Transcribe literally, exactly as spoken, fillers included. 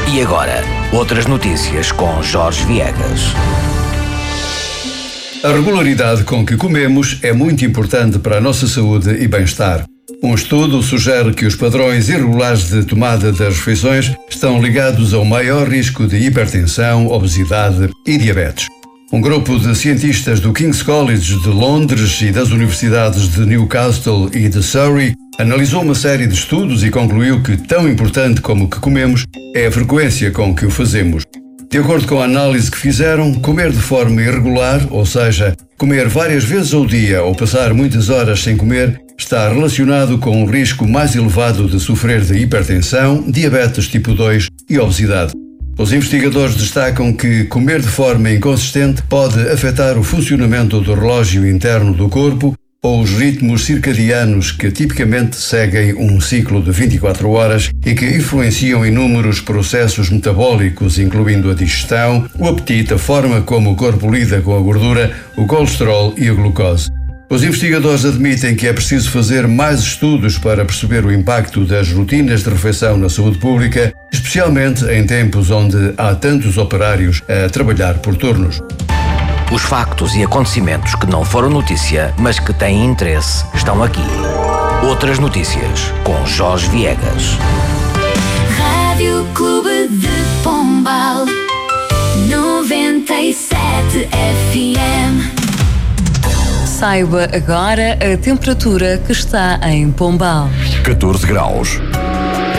E agora, outras notícias com Jorge Viegas. A regularidade com que comemos é muito importante para a nossa saúde e bem-estar. Um estudo sugere que os padrões irregulares de tomada das refeições estão ligados ao maior risco de hipertensão, obesidade e diabetes. Um grupo de cientistas do King's College de Londres e das universidades de Newcastle e de Surrey analisou uma série de estudos e concluiu que tão importante como o que comemos é a frequência com que o fazemos. De acordo com a análise que fizeram, comer de forma irregular, ou seja, comer várias vezes ao dia ou passar muitas horas sem comer, está relacionado com um risco mais elevado de sofrer de hipertensão, diabetes tipo dois e obesidade. Os investigadores destacam que comer de forma inconsistente pode afetar o funcionamento do relógio interno do corpo ou os ritmos circadianos que tipicamente seguem um ciclo de vinte e quatro horas e que influenciam inúmeros processos metabólicos, incluindo a digestão, o apetite, a forma como o corpo lida com a gordura, o colesterol e a glucose. Os investigadores admitem que é preciso fazer mais estudos para perceber o impacto das rotinas de refeição na saúde pública, especialmente em tempos onde há tantos operários a trabalhar por turnos. Os factos e acontecimentos que não foram notícia, mas que têm interesse, estão aqui. Outras notícias com Jorge Viegas. Rádio Clube de Pombal noventa e sete F M. Saiba agora a temperatura que está em Pombal. catorze graus.